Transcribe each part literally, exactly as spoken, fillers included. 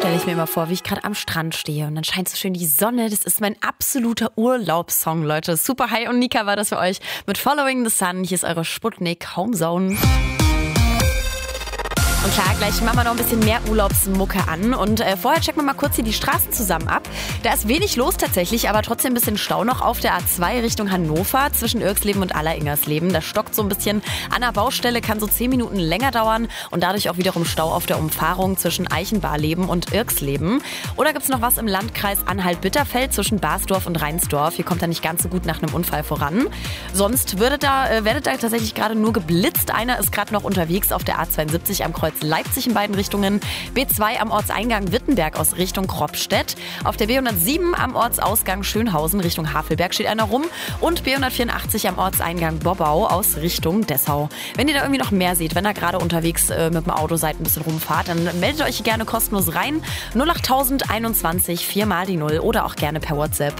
stelle ich mir immer vor, wie ich gerade am Strand stehe und dann scheint so schön die Sonne. Das ist mein absoluter Urlaubssong, Leute. Super Hi und Nika war das für euch mit Following the Sun. Hier ist eure Sputnik Homezone. Und klar, gleich machen wir noch ein bisschen mehr Urlaubsmucke an. Und äh, vorher checken wir mal kurz hier die Straßen zusammen ab. Da ist wenig los tatsächlich, aber trotzdem ein bisschen Stau noch auf der A zwei Richtung Hannover zwischen Irxleben und Alleringersleben. Da stockt so ein bisschen an der Baustelle, kann so zehn Minuten länger dauern und dadurch auch wiederum Stau auf der Umfahrung zwischen Eichenbarleben und Irxleben. Oder gibt's noch was im Landkreis Anhalt-Bitterfeld zwischen Basdorf und Reinsdorf? Hier kommt er nicht ganz so gut nach einem Unfall voran. Sonst werdet da, äh, werdet da tatsächlich gerade nur geblitzt. Einer ist gerade noch unterwegs auf der A zweiundsiebzig am Kreuz Leipzig in beiden Richtungen, B zwei am Ortseingang Wittenberg aus Richtung Kropstedt. Auf der B hundertsieben am Ortsausgang Schönhausen Richtung Havelberg steht einer rum und B hundertvierundachtzig am Ortseingang Bobbau aus Richtung Dessau. Wenn ihr da irgendwie noch mehr seht, wenn ihr gerade unterwegs äh, mit dem Auto seid, ein bisschen rumfahrt, dann meldet euch gerne kostenlos rein. null acht einundzwanzig, vier mal die null oder auch gerne per WhatsApp.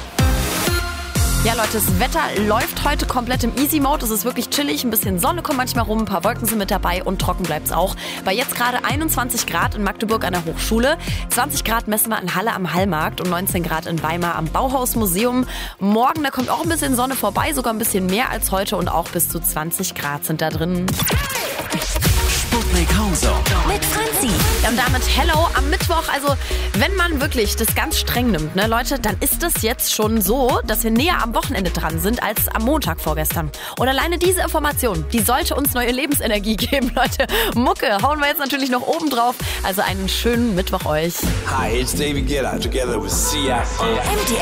Ja Leute, das Wetter läuft heute komplett im Easy-Mode. Es ist wirklich chillig, ein bisschen Sonne kommt manchmal rum, ein paar Wolken sind mit dabei und trocken bleibt's auch. Bei jetzt gerade einundzwanzig Grad in Magdeburg an der Hochschule, zwanzig Grad messen wir in Halle am Hallmarkt und neunzehn Grad in Weimar am Bauhausmuseum. Morgen, da kommt auch ein bisschen Sonne vorbei, sogar ein bisschen mehr als heute und auch bis zu zwanzig Grad sind da drin. Sputnik Homezone Mit Franzi. Ja, und damit Hello am Mittwoch. Also, wenn man wirklich das ganz streng nimmt, ne, Leute, dann ist es jetzt schon so, dass wir näher am Wochenende dran sind als am Montag vorgestern. Und alleine diese Information, die sollte uns neue Lebensenergie geben, Leute. Mucke hauen wir jetzt natürlich noch oben drauf. Also einen schönen Mittwoch euch. Hi, it's David Guetta together with Sia. M D